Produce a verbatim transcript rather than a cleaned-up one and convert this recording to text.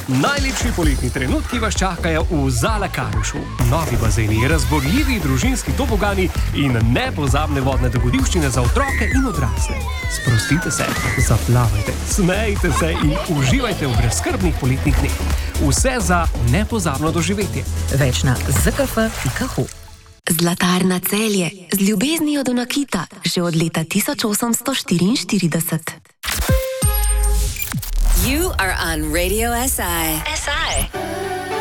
Najlepši poletni trenutki vas čakajo v Zalakarušu. Novi bazeni, razborljivi družinski tobogani in nepozabne vodne dogodivščine za otroke in odrasle. Sprostite se, zaplavajte, smejte se in uživajte v brezskrbnih poletnih dneh. Vse za nepozabno doživetje. Več na z k f pika h u. Zlatarna Celje, z ljubeznijo do nakita, že od leta tisoč osemsto štiriinštirideset. You are on Radio S I. S I.